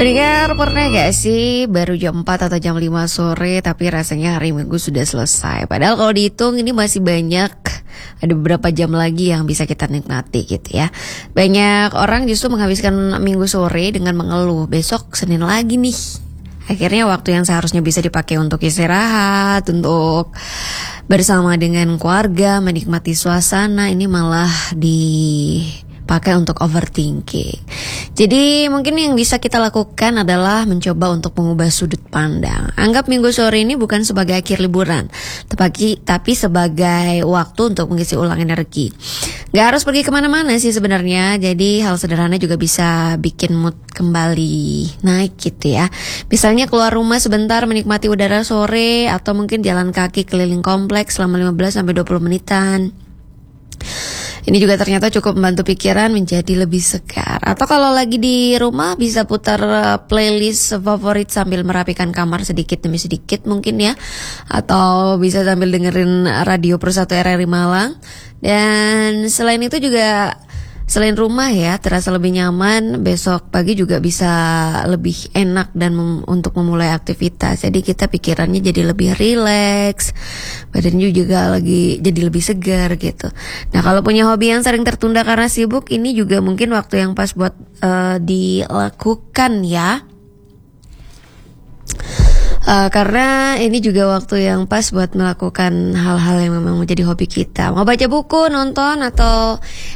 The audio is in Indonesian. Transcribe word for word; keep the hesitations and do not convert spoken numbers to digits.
Pendengar, pernah gak sih baru jam empat atau jam lima sore tapi rasanya hari Minggu sudah selesai? Padahal kalau dihitung ini masih banyak, ada beberapa jam lagi yang bisa kita nikmati gitu ya. Banyak orang justru menghabiskan Minggu sore dengan mengeluh, besok Senin lagi nih. Akhirnya waktu yang seharusnya bisa dipakai untuk istirahat, untuk bersama dengan keluarga, menikmati suasana, ini malah dipakai untuk overthinking. Jadi mungkin yang bisa kita lakukan adalah mencoba untuk mengubah sudut pandang. Anggap minggu sore ini bukan sebagai akhir liburan, tapi, tapi sebagai waktu untuk mengisi ulang energi. Gak harus pergi kemana-mana sih sebenarnya. Jadi hal sederhana juga bisa bikin mood kembali naik gitu ya. Misalnya keluar rumah sebentar menikmati udara sore, atau mungkin jalan kaki keliling kompleks selama lima belas sampai dua puluh menitan. Ini juga ternyata cukup membantu pikiran menjadi lebih segar. Atau kalau lagi di rumah bisa putar playlist favorit sambil merapikan kamar sedikit demi sedikit mungkin ya. Atau bisa sambil dengerin radio Persatu R R I Malang. Dan selain itu juga, selain rumah ya, terasa lebih nyaman, besok pagi juga bisa lebih enak dan mem- untuk memulai aktivitas. Jadi kita pikirannya jadi lebih rileks, badannya juga lagi jadi lebih segar gitu. Nah, kalau punya hobi yang sering tertunda karena sibuk, ini juga mungkin waktu yang pas buat uh, dilakukan ya. Uh, karena ini juga waktu yang pas buat melakukan hal-hal yang memang menjadi hobi kita. Mau baca buku, nonton, atau